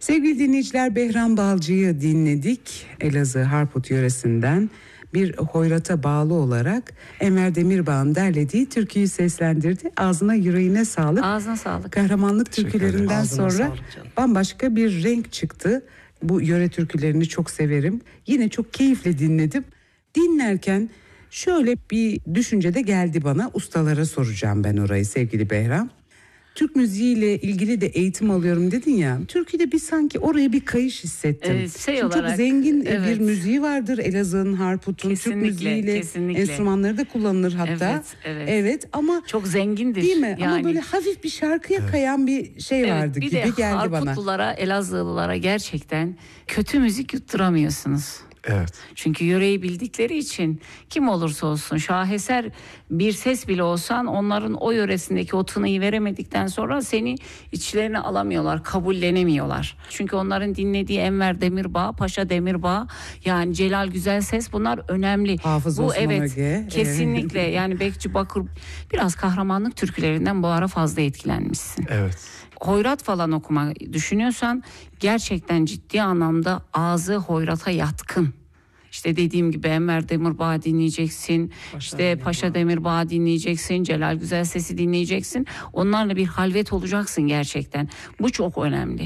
Sevgili dinleyiciler, Behram Balcı'yı dinledik. Elazığ Harput yöresinden bir hoyrata bağlı olarak Enver Demirbağ'ın derlediği türküyü seslendirdi. Ağzına yüreğine sağlık. Ağzına sağlık. Kahramanlık türkülerinden sonra bambaşka bir renk çıktı. Bu yöre türkülerini çok severim. Yine çok keyifle dinledim. Dinlerken şöyle bir düşünce de geldi bana. Ustalara soracağım ben orayı sevgili Behram. Türk müziğiyle ilgili de eğitim alıyorum dedin ya. Türküde bir sanki oraya bir kayış hissettim. Olarak, çok zengin bir müziği vardır Elazığ'ın, Harput'un. Türk müziğiyle enstrümanları da kullanılır hatta. Evet ama çok zengindir. Değil mi? Yani, ama böyle hafif bir şarkıya kayan bir şey vardı gibi geldi bana. Bir de Harputlulara, Elazığlılara gerçekten kötü müzik yutturamıyorsunuz. Evet. Çünkü yöreyi bildikleri için kim olursa olsun şaheser bir ses bile olsan onların o yöresindeki o tınıyı veremedikten sonra seni içlerine alamıyorlar, kabullenemiyorlar. Çünkü onların dinlediği Enver Demirbağ, Paşa Demirbağ, yani Celal Güzelses, bunlar önemli. Hafız bu Osman Öge. Kesinlikle yani Bekçi Bakır, biraz kahramanlık türkülerinden bu ara fazla etkilenmişsin. Evet. Hoyrat falan okuma düşünüyorsan gerçekten ciddi anlamda ağzı hoyrata yatkın. İşte dediğim gibi Enver Demirbağ dinleyeceksin. Paşa Demirbağ dinleyeceksin. Celal Güzelses'i dinleyeceksin. Onlarla bir halvet olacaksın gerçekten. Bu çok önemli.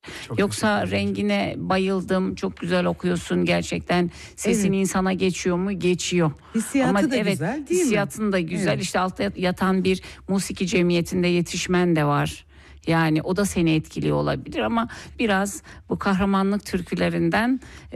Yoksa rengine bayıldım, çok güzel okuyorsun gerçekten, sesin insana geçiyor mu? Geçiyor. Hissiyatı ama da güzel değil mi? Hissiyatın da güzel. İşte altta yatan bir musiki cemiyetinde yetişmen de var. Yani o da seni etkiliyor olabilir ama biraz bu kahramanlık türkülerinden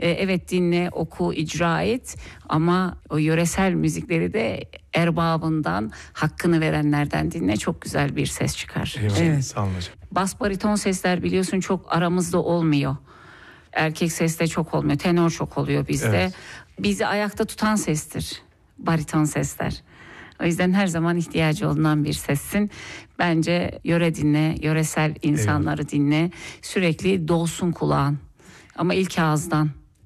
dinle, oku, icra et ama o yöresel müzikleri de erbabından, hakkını verenlerden dinle, çok güzel bir ses çıkar. Evet. Sağ olun hocam. Bas bariton sesler biliyorsun çok aramızda olmuyor. Erkek seste çok olmuyor, tenor çok oluyor bizde. Evet. Bizi ayakta tutan sestir bariton sesler. O yüzden her zaman ihtiyacı olunan bir sessin. Bence yöre dinle, yöresel insanları dinle. Sürekli dolsun kulağın. Ama ilk ağızdan.